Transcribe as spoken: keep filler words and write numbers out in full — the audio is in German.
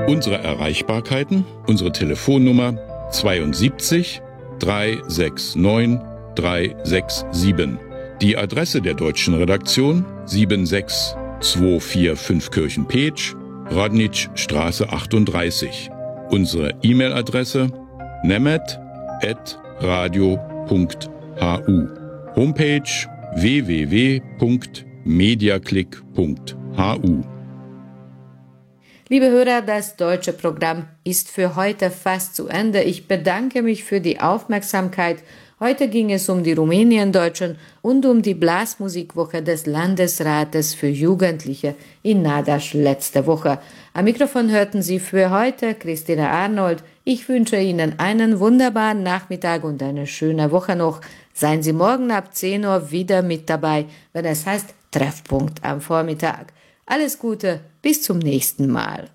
Unsere Erreichbarkeiten, unsere Telefonnummer zweiundsiebzig dreihundertneunundsechzig dreihundertsiebenundsechzig. Die Adresse der deutschen Redaktion sieben sechs zwei vier fünf Kirchen-Peetsch, Rodnitschstraße achtunddreißig. Unsere E-Mail-Adresse nemet at radio punkt hu. Homepage w w w punkt mediaclick punkt hu. Liebe Hörer, das deutsche Programm ist für heute fast zu Ende. Ich bedanke mich für die Aufmerksamkeit. Heute ging es um die Rumäniendeutschen und um die Blasmusikwoche des Landesrates für Jugendliche in Nadasch letzte Woche. Am Mikrofon hörten Sie für heute Christina Arnold. Ich wünsche Ihnen einen wunderbaren Nachmittag und eine schöne Woche noch. Seien Sie morgen ab zehn Uhr wieder mit dabei, wenn es heißt Treffpunkt am Vormittag. Alles Gute, bis zum nächsten Mal.